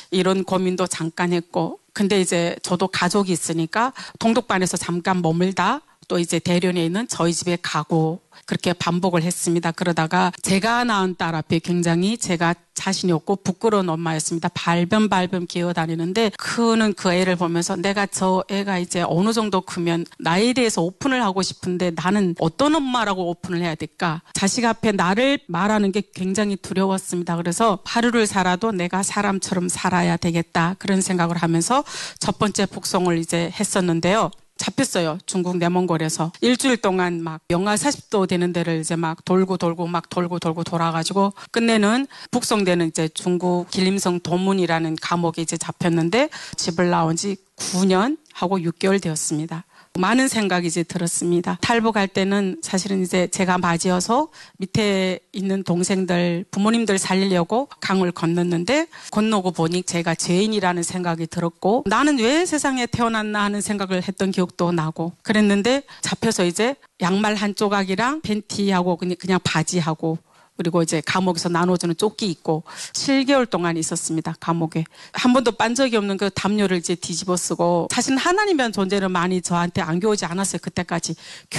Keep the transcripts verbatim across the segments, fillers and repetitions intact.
이런 고민도 잠깐 했고, 근데 이제 저도 가족이 있으니까 동독반에서 잠깐 머물다 또 이제 대련에 있는 저희 집에 가고 그렇게 반복을 했습니다. 그러다가 제가 낳은 딸 앞에 굉장히 제가 자신이 없고 부끄러운 엄마였습니다. 발변발변 기어다니는데 크는 그 애를 보면서 내가 저 애가 이제 어느 정도 크면 나에 대해서 오픈을 하고 싶은데 나는 어떤 엄마라고 오픈을 해야 될까? 자식 앞에 나를 말하는 게 굉장히 두려웠습니다. 그래서 하루를 살아도 내가 사람처럼 살아야 되겠다. 그런 생각을 하면서 첫 번째 북송을 이제 했었는데요. 잡혔어요. 중국 내몽골에서. 일주일 동안 막 영하 사십 도 되는 데를 이제 막 돌고 돌고 막 돌고 돌고 돌아가지고 끝내는 북송되는 이제 중국 길림성 도문이라는 감옥에 이제 잡혔는데 집을 나온 지 구 년 하고 육 개월 되었습니다. 많은 생각이 이제 들었습니다. 탈북할 때는 사실은 이제 제가 맞이어서 밑에 있는 동생들, 부모님들 살리려고 강을 건넜는데 건너고 보니 제가 죄인이라는 생각이 들었고 나는 왜 세상에 태어났나 하는 생각을 했던 기억도 나고 그랬는데 잡혀서 이제 양말 한 조각이랑 팬티하고 그냥, 그냥 바지하고 그리고 이제 감옥에서 나눠주는 조끼 입고 칠 개월 동안 있었습니다. 감옥에. 한 번도 빤 적이 없는 그 담요를 이제 뒤집어 쓰고 사실 하나님이라는 존재는 많이 저한테 안겨오지 않았어요. 그때까지.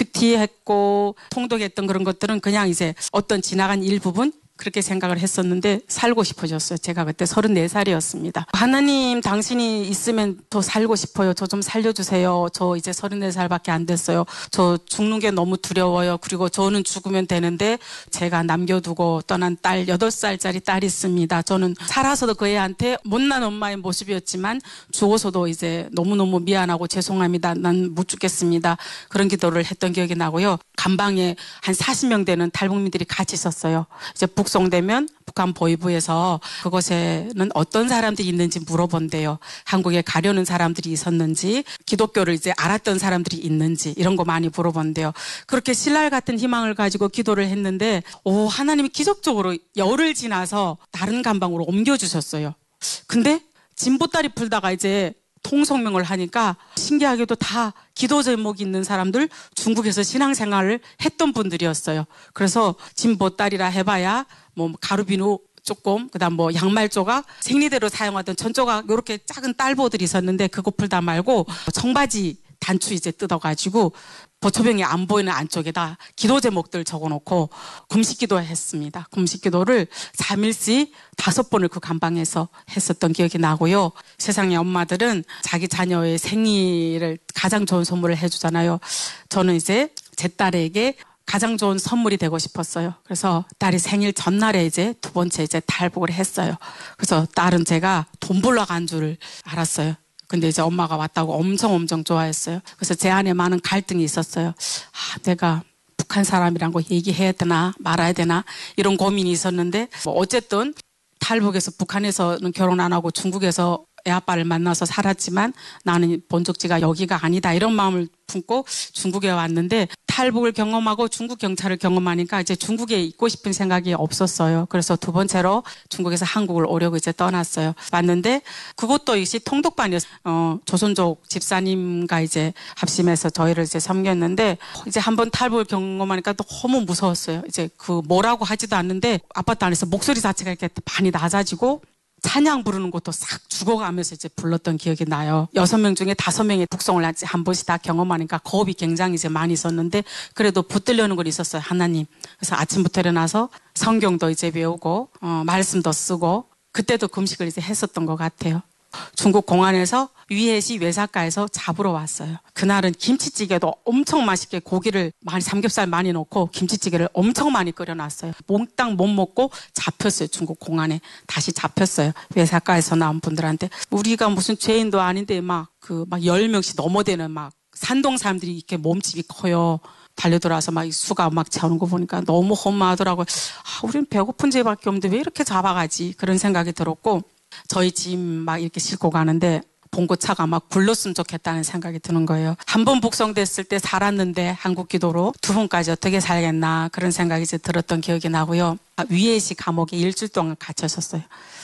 큐티했고 통독했던 그런 것들은 그냥 이제 어떤 지나간 일부분 그렇게 생각을 했었는데 살고 싶어졌어요. 제가 그때 서른네 살이었습니다. 하나님 당신이 있으면 더 살고 싶어요. 저 좀 살려주세요. 저 이제 서른네 살밖에 안 됐어요. 저 죽는 게 너무 두려워요. 그리고 저는 죽으면 되는데 제가 남겨두고 떠난 딸 여덟 살짜리 딸이 있습니다. 저는 살아서도 그 애한테 못난 엄마의 모습이었지만 죽어서도 이제 너무너무 미안하고 죄송합니다. 난 못 죽겠습니다. 그런 기도를 했던 기억이 나고요. 감방에 한 사십 명 되는 탈북민들이 같이 있었어요. 이제 북송되면 북한 보위부에서 그곳에는 어떤 사람들이 있는지 물어본대요. 한국에 가려는 사람들이 있었는지 기독교를 이제 알았던 사람들이 있는지 이런 거 많이 물어본대요. 그렇게 신랄 같은 희망을 가지고 기도를 했는데 오 하나님이 기적적으로 열흘 지나서 다른 감방으로 옮겨주셨어요. 근데 진보다리 풀다가 이제 통성명을 하니까 신기하게도 다 기도 제목이 있는 사람들 중국에서 신앙생활을 했던 분들이었어요. 그래서 진보딸이라 해봐야 뭐 가루비누 조금 그다음 뭐 양말 조각 생리대로 사용하던 전조각 이렇게 작은 딸보들이 있었는데 그거 풀다 말고 청바지 단추 이제 뜯어가지고 보초병이 안 보이는 안쪽에다 기도 제목들 적어놓고 금식기도 했습니다. 금식기도를 삼 일씩 다섯 번을 그 감방에서 했었던 기억이 나고요. 세상의 엄마들은 자기 자녀의 생일을 가장 좋은 선물을 해주잖아요. 저는 이제 제 딸에게 가장 좋은 선물이 되고 싶었어요. 그래서 딸이 생일 전날에 이제 두 번째 이제 탈북을 했어요. 그래서 딸은 제가 돈 벌러 간 줄 알았어요. 근데 이제 엄마가 왔다고 엄청 엄청 좋아했어요. 그래서 제 안에 많은 갈등이 있었어요. 아, 내가 북한 사람이란 거 얘기해야 되나 말아야 되나 이런 고민이 있었는데 뭐 어쨌든 탈북해서 북한에서는 결혼 안 하고 중국에서 애 아빠를 만나서 살았지만 나는 본적지가 여기가 아니다 이런 마음을 품고 중국에 왔는데 탈북을 경험하고 중국 경찰을 경험하니까 이제 중국에 있고 싶은 생각이 없었어요. 그래서 두 번째로 중국에서 한국을 오려고 이제 떠났어요. 왔는데 그것도 역시 통독반이었어요. 어, 조선족 집사님과 이제 합심해서 저희를 이제 섬겼는데 이제 한번 탈북을 경험하니까 너무 무서웠어요. 이제 그 뭐라고 하지도 않는데 아파트 안에서 목소리 자체가 이렇게 많이 낮아지고 찬양 부르는 것도 싹 죽어가면서 이제 불렀던 기억이 나요. 여섯 명 중에 다섯 명이 북송을 한 번씩 다 경험하니까 겁이 굉장히 이제 많이 있었는데 그래도 붙들려는 건 있었어요. 하나님. 그래서 아침부터 일어나서 성경도 이제 배우고 어, 말씀도 쓰고 그때도 금식을 이제 했었던 것 같아요. 중국 공안에서 위해시 외사가에서 잡으러 왔어요. 그날은 김치찌개도 엄청 맛있게 고기를 많이 삼겹살 많이 넣고 김치찌개를 엄청 많이 끓여놨어요. 몽땅 못 먹고 잡혔어요. 중국 공안에 다시 잡혔어요. 외사가에서 나온 분들한테 우리가 무슨 죄인도 아닌데 막 그 막 열 명씩 넘어대는 막 산동 사람들이 이렇게 몸집이 커요. 달려들어와서 막 수가 막 채우는 거 보니까 너무 허무하더라고요. 아, 우리는 배고픈 죄밖에 없는데 왜 이렇게 잡아가지? 그런 생각이 들었고 저희 집 막 이렇게 싣고 가는데 봉고차가 막 굴렀으면 좋겠다는 생각이 드는 거예요. 한 번 북송됐을 때 살았는데 한국 기도로 두 번까지 어떻게 살겠나 그런 생각이 이제 들었던 기억이 나고요. 위에시 감옥에 일주일 동안 갇혔었어요.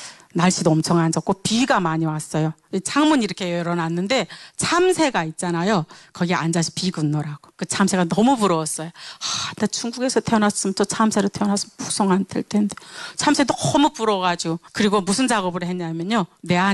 날씨도 엄청 안 좋고 비가 많이 왔어요. 창문 이렇게 열어놨는데 참새가 있잖아요. 거기 앉아서 비 굿노라고. 그 참새가 너무 부러웠어요. 아, 나 중국에서 태어났으면 또 참새로 태어났으면 북송 안 될 텐데. 참새 너무 부러워가지고. 그리고 무슨 작업을 했냐면요. 내 안에